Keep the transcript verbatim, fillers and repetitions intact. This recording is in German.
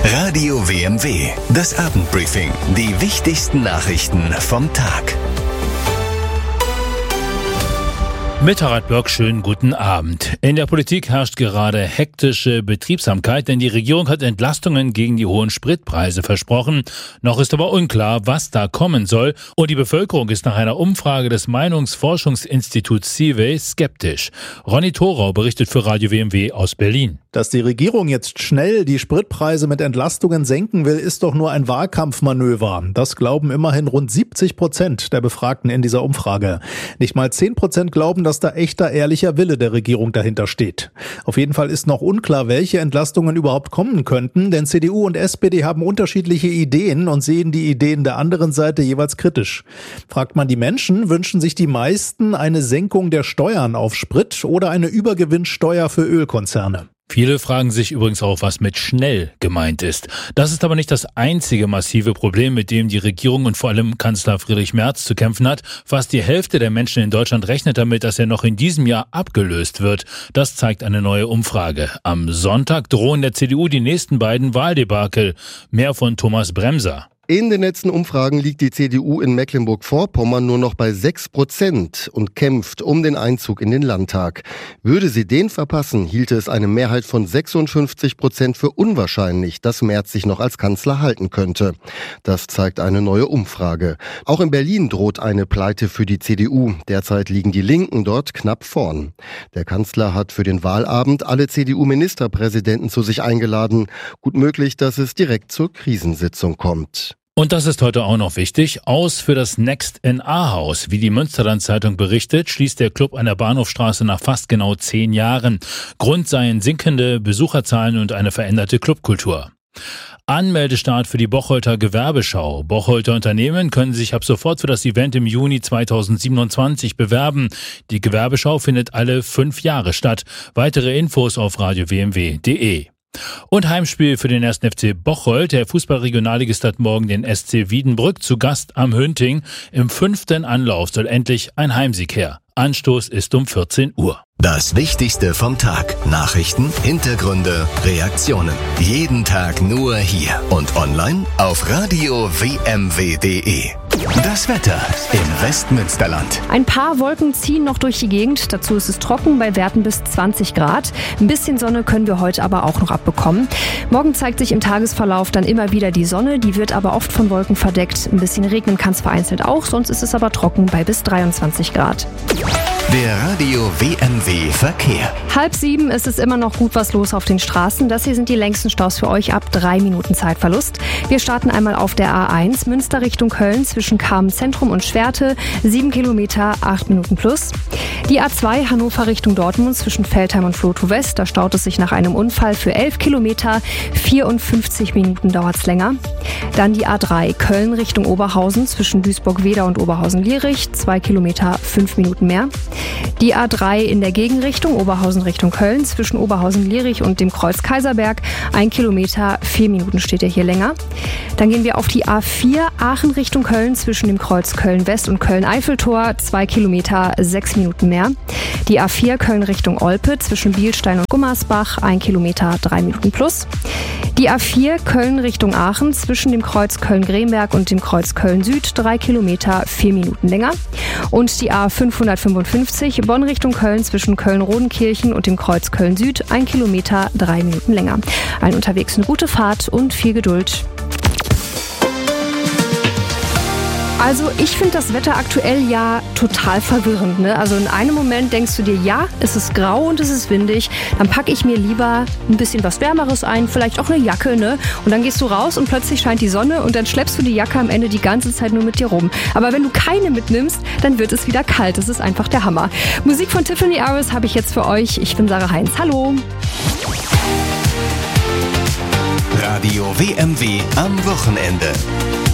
Radio W M W, das Abendbriefing. Die wichtigsten Nachrichten vom Tag. Mit Harald Börk, schönen guten Abend. In der Politik herrscht gerade hektische Betriebsamkeit, denn die Regierung hat Entlastungen gegen die hohen Spritpreise versprochen. Noch ist aber unklar, was da kommen soll. Und die Bevölkerung ist nach einer Umfrage des Meinungsforschungsinstituts C I V E skeptisch. Ronny Thorau berichtet für Radio W M W aus Berlin. Dass die Regierung jetzt schnell die Spritpreise mit Entlastungen senken will, ist doch nur ein Wahlkampfmanöver. Das glauben immerhin rund siebzig Prozent der Befragten in dieser Umfrage. Nicht mal zehn Prozent glauben, dass da echter, ehrlicher Wille der Regierung dahinter steht. Auf jeden Fall ist noch unklar, welche Entlastungen überhaupt kommen könnten, denn C D U und S P D haben unterschiedliche Ideen und sehen die Ideen der anderen Seite jeweils kritisch. Fragt man die Menschen, wünschen sich die meisten eine Senkung der Steuern auf Sprit oder eine Übergewinnsteuer für Ölkonzerne. Viele fragen sich übrigens auch, was mit schnell gemeint ist. Das ist aber nicht das einzige massive Problem, mit dem die Regierung und vor allem Kanzler Friedrich Merz zu kämpfen hat. Fast die Hälfte der Menschen in Deutschland rechnet damit, dass er noch in diesem Jahr abgelöst wird. Das zeigt eine neue Umfrage. Am Sonntag drohen der C D U die nächsten beiden Wahldebakel. Mehr von Thomas Bremser. In den letzten Umfragen liegt die C D U in Mecklenburg-Vorpommern nur noch bei sechs Prozent und kämpft um den Einzug in den Landtag. Würde sie den verpassen, hielte es eine Mehrheit von sechsundfünfzig Prozent für unwahrscheinlich, dass Merz sich noch als Kanzler halten könnte. Das zeigt eine neue Umfrage. Auch in Berlin droht eine Pleite für die C D U. Derzeit liegen die Linken dort knapp vorn. Der Kanzler hat für den Wahlabend alle C D U-Ministerpräsidenten zu sich eingeladen. Gut möglich, dass es direkt zur Krisensitzung kommt. Und das ist heute auch noch wichtig. Aus für das Next N A-Haus. Wie die Münsterland-Zeitung berichtet, schließt der Club an der Bahnhofstraße nach fast genau zehn Jahren. Grund seien sinkende Besucherzahlen und eine veränderte Clubkultur. Anmeldestart für die Bocholter Gewerbeschau. Bocholter Unternehmen können sich ab sofort für das Event im Juni zweitausendsiebenundzwanzig bewerben. Die Gewerbeschau findet alle fünf Jahre statt. Weitere Infos auf radio w m w punkt d e. Und Heimspiel für den ersten F C Bocholt. Der Fußball-Regionalligist hat morgen den S C Wiedenbrück zu Gast am Hünting. Im fünften Anlauf soll endlich ein Heimsieg her. Anstoß ist um vierzehn Uhr. Das Wichtigste vom Tag. Nachrichten, Hintergründe, Reaktionen. Jeden Tag nur hier und online auf radio w m w punkt d e. Das Wetter im Westmünsterland. Ein paar Wolken ziehen noch durch die Gegend. Dazu ist es trocken bei Werten bis zwanzig Grad. Ein bisschen Sonne können wir heute aber auch noch abbekommen. Morgen zeigt sich im Tagesverlauf dann immer wieder die Sonne. Die wird aber oft von Wolken verdeckt. Ein bisschen regnen kann es vereinzelt auch. Sonst ist es aber trocken bei bis dreiundzwanzig Grad. Der Radio W M W Verkehr. Halb sieben ist es immer noch gut was los auf den Straßen. Das hier sind die längsten Staus für euch ab drei Minuten Zeitverlust. Wir starten einmal auf der A eins, Münster Richtung Köln zwischen Kamen-Zentrum und Schwerte. sieben Kilometer, acht Minuten plus. Die A zwei, Hannover Richtung Dortmund zwischen Veltheim und Flotow West. Da staut es sich nach einem Unfall für elf Kilometer. vierundfünfzig Minuten dauert es länger. Dann die A drei, Köln Richtung Oberhausen zwischen Duisburg-Weder und Oberhausen-Lierich. zwei Kilometer, fünf Minuten mehr. Die A drei in der Gegenrichtung, Oberhausen Richtung Köln, zwischen Oberhausen-Lierich und dem Kreuz Kaiserberg. Ein Kilometer, vier Minuten steht er hier länger. Dann gehen wir auf die A vier, Aachen Richtung Köln, zwischen dem Kreuz Köln-West und Köln-Eiffeltor. Zwei Kilometer, sechs Minuten mehr. Die A vier, Köln Richtung Olpe, zwischen Bielstein und Gummersbach. Ein Kilometer, drei Minuten plus. Die A vier, Köln Richtung Aachen, zwischen dem Kreuz Köln-Gremberg und dem Kreuz Köln-Süd. Drei Kilometer, vier Minuten länger. Und die A fünfhundertfünfundfünfzig, Bonn Richtung Köln, zwischen Köln-Rodenkirchen und dem Kreuz Köln-Süd. Ein Kilometer, drei Minuten länger. Allen unterwegs eine gute Fahrt und viel Geduld. Also ich finde das Wetter aktuell ja total verwirrend. Ne? Also in einem Moment denkst du dir, ja, es ist grau und es ist windig. Dann packe ich mir lieber ein bisschen was Wärmeres ein, vielleicht auch eine Jacke. Ne? Und dann gehst du raus und plötzlich scheint die Sonne und dann schleppst du die Jacke am Ende die ganze Zeit nur mit dir rum. Aber wenn du keine mitnimmst, dann wird es wieder kalt. Das ist einfach der Hammer. Musik von Tiffany Aris habe ich jetzt für euch. Ich bin Sarah Heinz. Hallo. Radio W M W am Wochenende.